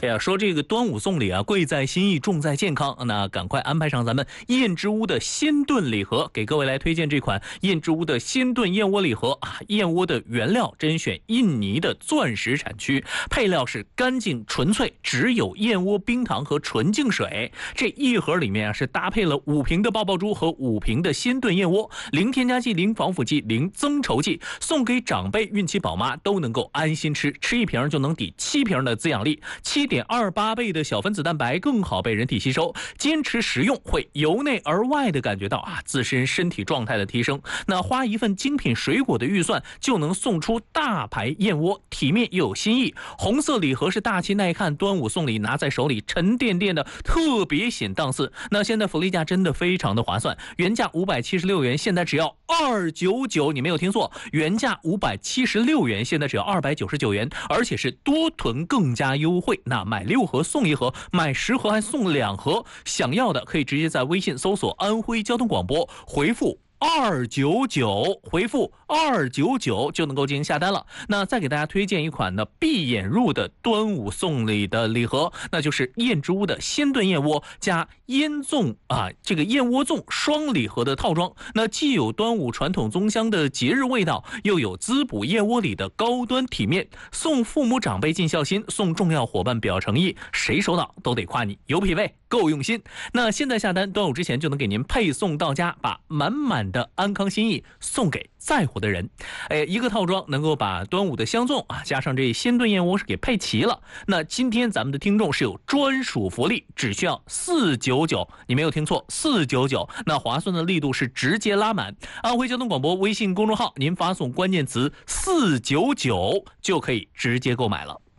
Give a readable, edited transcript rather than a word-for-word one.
哎呀，说这个端午送礼啊，贵在心意，重在健康。那赶快安排上咱们燕之屋的鲜炖礼盒，给各位来推荐这款燕之屋的鲜炖燕窝礼盒啊。燕窝的原料甄选印尼的钻石产区，配料是干净纯粹，只有燕窝、冰糖和纯净水。这一盒里面啊是搭配了5瓶的爆爆珠和5瓶的鲜炖燕窝，零添加剂、零防腐剂、零增稠剂，送给长辈、孕期宝妈都能够安心吃，吃1瓶就能抵7瓶的滋养力，7.28倍的小分子蛋白更好被人体吸收，坚持食用会由内而外的感觉到啊自身身体状态的提升。那花一份精品水果的预算就能送出大牌燕窝，体面又有新意。红色礼盒是大气耐看，端午送礼拿在手里沉甸甸的，特别显档次。那现在福利价真的非常的划算，原价576元，现在只要299，你没有听错，原价576元，现在只要299元，而且是多囤更加优惠。那买6盒送1盒，买10盒还送2盒，想要的可以直接在微信搜索安徽交通广播，回复299，回复299就能够进行下单了。那再给大家推荐一款呢闭眼入的端午送礼的礼盒，那就是燕之屋的鲜炖燕窝加燕粽这个燕窝粽双礼盒的套装。那既有端午传统宗香的节日味道，又有滋补燕窝里的高端体面，送父母长辈尽孝心，送重要伙伴表诚意，谁收到都得夸你有品位，够用心。那现在下单，端午之前就能给您配送到家，把满满的安康心意送给在乎的人。一个套装能够把端午的香粽加上这鲜炖燕窝是给配齐了。那今天咱们的听众是有专属福利，只需要499，你没有听错，499。那划算的力度是直接拉满。安徽交通广播微信公众号，您发送关键词499就可以直接购买了。